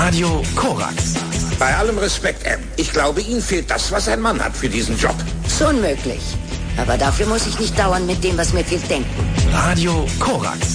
Radio Korax. Bei allem Respekt, M. Ich glaube, Ihnen fehlt das, was ein Mann hat für diesen Job. Schon möglich. Aber dafür muss ich nicht dauernd mit dem, was mir fehlt, denken. Radio Korax.